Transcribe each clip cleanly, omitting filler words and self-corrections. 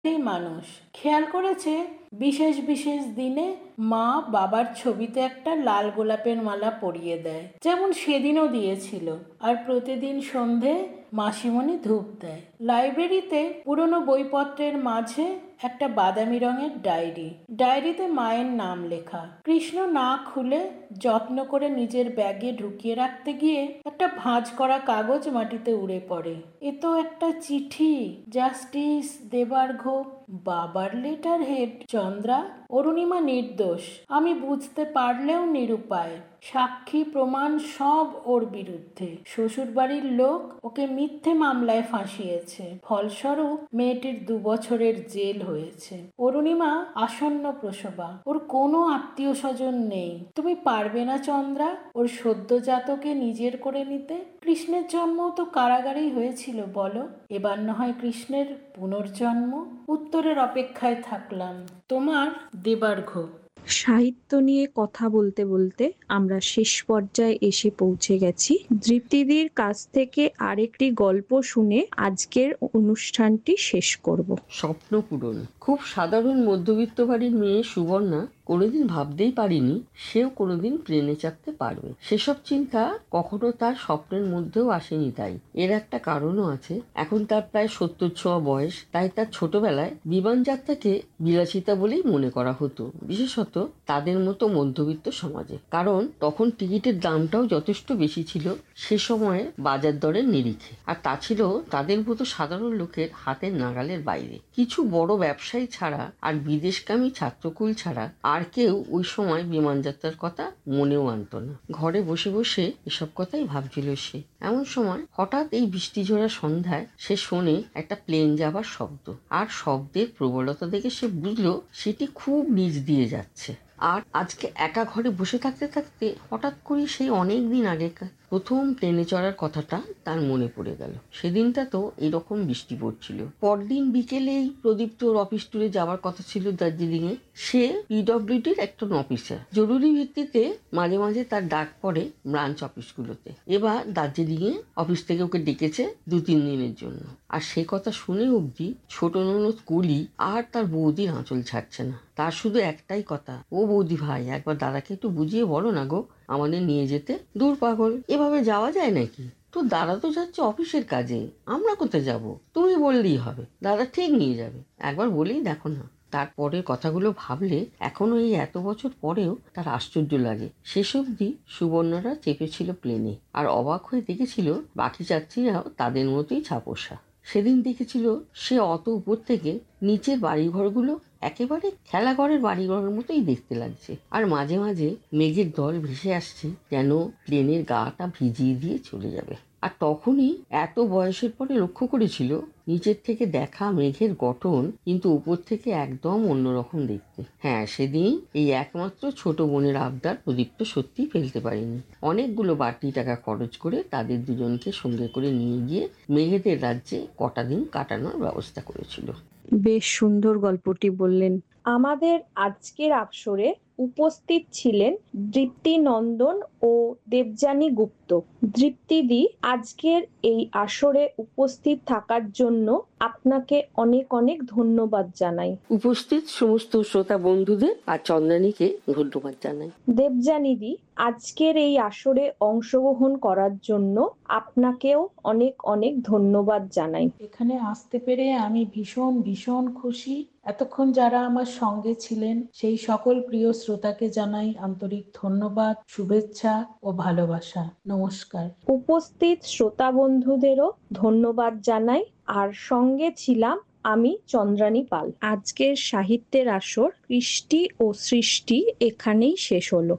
এই মানুষ খেয়াল করেছে বিশেষ বিশেষ দিনে মা বাবার ছবিতে একটা লাল গোলাপের মালা পরিয়ে দেয়, যেমন সেদিনও দিয়েছিল। আর প্রতিদিন সন্ধে মাসিমণি ধূপ দেয়। লাইব্রেরিতে পুরনো বইপত্রের মাঝে একটা বাদামি রঙের ডায়েরিতে মায়ের নাম লেখা। কৃষ্ণ না খুলে যত্ন করে নিজের ব্যাগে ঢুকিয়ে রাখতে গিয়ে একটা ভাঁজ করা কাগজ মাটিতে উড়ে পড়ে। এ তো একটা চিঠি। জাস্টিস দেবার্ঘ, বাবার লেটার হেড। চন্দ্রা, অরুণিমা নির্দোষ, আমি বুঝতে পারলেও নিরুপায়। সাক্ষী প্রমাণ সব ওর বিরুদ্ধে। শ্বশুর বাড়ির লোক ওকে মিথ্যে মামলায় ফাঁসিয়েছে। ফলস্বরূপ মেয়েটির 2 বছরের জেল হয়েছে। অরুণিমা আসন্ন প্রসবা। ওর কোনো আত্মীয় স্বজন নেই। তুমি পারবে না চন্দ্রা ওর সদ্যজাতকে নিজের করে নিতে? কৃষ্ণের জন্ম তো কারাগারেই হয়েছিল বলো। এবার না হয় কৃষ্ণের পুনর্জন্ম? উত্তরের অপেক্ষায় থাকলাম। তোমার দেবার্ঘ। সাহিত্য নিয়ে কথা বলতে বলতে আমরা শেষ পর্যায়ে এসে পৌঁছে গেছি। দৃপ্তিদির কাছ থেকে আরেকটি গল্প শুনে আজকের অনুষ্ঠানটি শেষ করব। স্বপ্ন পূরণ। খুব সাধারণ মধ্যবিত্ত বাড়ির মেয়ে সুবর্ণা কোনোদিন ভাবতেই পারিনি সেও কোনোদিন প্লেনে চাপতে পারবে। সেসব চিন্তা কখনো তার স্বপ্নের মধ্যেও আসেনি। তাই এর একটা কারণও আছে। এখন তার প্রায় 70 ছোঁয়া বয়স। তাই তার ছোটবেলায় বিমান যাত্রাকে বিলাসিতা বলেই মনে করা হতো, বিশেষত তাদের মতো মধ্যবিত্ত সমাজে। কারণ তখন টিকিটের দামটাও যথেষ্ট বেশি ছিল সে সময়ের বাজার দরের নিরিখে। আর তা ছিল তাদের মতো সাধারণ লোকের হাতের নাগালের বাইরে। কিছু বড় ব্যবসায়ী ছাড়া আর বিদেশগামী ছাত্রকুল ছাড়া আর কেউ ওই সময় বিমান যাত্রার কথা মনেও আনত না। ঘরে বসে বসে এসব কথাই ভাবছিল সে। এমন সময় হঠাৎ এই বৃষ্টিঝোড়া সন্ধ্যায় সে শোনে একটা প্লেন যাবার শব্দ। আর শব্দের প্রবলতা দেখে সে বুঝলো সেটি খুব নিচ দিয়ে যাচ্ছে। আর আজকে একা ঘরে বসে থাকতে থাকতে হঠাৎ করে সেই অনেক দিন আগেকার প্রথম প্লেনে চড়ার কথাটা তার মনে পড়ে গেল। সেদিনটা তো এরকম বৃষ্টি পড়ছিল। পরদিন বিকেলেই প্রদীপ্তর অফিস ট্যুরে যাওয়ার কথা ছিল দার্জিলিং এ। সে পিডব্লিউডির একজন অফিসার। জরুরি ভিত্তিতে মাঝে মাঝে তার ডাক পড়ে ব্রাঞ্চ অফিসগুলোতে। এবার দার্জিলিং এ অফিস থেকে ওকে ডেকেছে 2-3 দিনের জন্য। আর সে কথা শুনে অবধি ছোট ননদ কুলি আর তার বৌদির আঁচল ছাড়ছে না। তার শুধু একটাই কথা, ও বৌদি ভাই, একবার দাদাকে একটু বুঝিয়ে বলো না গো, আমাদের নিয়ে যেতে। দূর পাগল, এভাবে যাওয়া যায় নাকি? তো দাদা তো যাচ্ছে অফিসের কাজে, আমরা কোথায় যাব? তুমি বললেই হবে, দাদা ঠিক নিয়ে যাবে। একবার বলেই দেখো না। তারপরের কথাগুলো ভাবলে এখনো এই এত বছর পরেও তার আশ্চর্য লাগে। শেষ অবধি সুবর্ণরা চেপেছিল প্লেনে আর অবাক হয়ে দেখেছিল বাকি যাত্রীরাও তাদের মতোই ছাপোষা। সেদিন দেখেছিল সে অত উপর থেকে নিচের বাড়িঘরগুলো একেবারে খেলাঘরের বাড়িঘরের মতোই দেখতে লাগছে। আর মাঝে মাঝে মেঘের দল ভেসে আসছে, যেন প্লেনের গাটা ভিজিয়ে দিয়ে চলে যাবে। আর তখনই এত বয়সের পরে লক্ষ্য করেছিল নিচের থেকে দেখা মেঘের গঠন কিন্তু উপর থেকে একদম অন্যরকম দেখতে। হ্যাঁ, সেদিন এই একমাত্র ছোট বোনের আবদার প্রদীপ্ত সত্যি ফেলতে পারেনি। অনেকগুলো বাড়তি টাকা খরচ করে তাদের দুজনকে সঙ্গে করে নিয়ে গিয়ে মেঘেদের রাজ্যে কটা দিন কাটানোর ব্যবস্থা করেছিল। বেশ সুন্দর গল্পটি বললেন। আমাদের আজকের আসরে উপস্থিত ছিলেন দৃপ্তি নন্দন ও দেবযানী গুপ্ত। দৃপ্তিদি, আজকের এই আসরে উপস্থিত থাকার জন্য আপনাকে অনেক অনেক ধন্যবাদ জানাই। উপস্থিত সমস্ত শ্রোতা বন্ধুদের আর চন্দ্রানীকে ধন্যবাদ জানাই। দেবযানীদি, আজকের এই আসরে অংশগ্রহণ করার জন্য আপনাকেও অনেক অনেক ধন্যবাদ জানাই। এখানে আসতে পেরে আমি ভীষণ ভীষণ খুশি। এতক্ষণ যারা আমার সঙ্গে ছিলেন সেই সকল প্রিয় শ্রোতাকে জানাই আন্তরিক ধন্যবাদ, শুভেচ্ছা ও ভালোবাসা। নমস্কার। উপস্থিত শ্রোতা বন্ধুদেরও ধন্যবাদ জানাই। আর সঙ্গে ছিলাম আমি চন্দ্রানী পাল। আজকের সাহিত্যের আসর কৃষ্টি ও সৃষ্টি এখানেই শেষ হলো।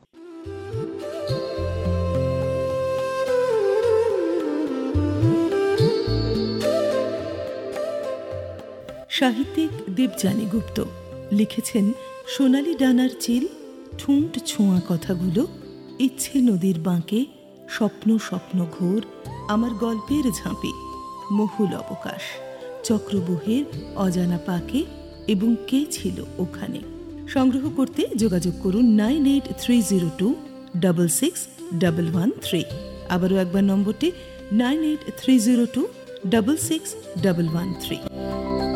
সাহিত্যিক দেবযানী গুপ্ত লিখেছেন সোনালি ডানার চিল, ঠুঁট ছোঁয়া কথাগুলো, ইচ্ছে নদীর বাঁকে, স্বপ্ন স্বপ্ন ঘোর, আমার গল্পের ঝাঁপি, মহুল অবকাশ, চক্রবুহের অজানা পাকে এবং কে ছিল ওখানে। সংগ্রহ করতে যোগাযোগ করুন 9830266113। আবারও একবার নম্বরটি 9830266113।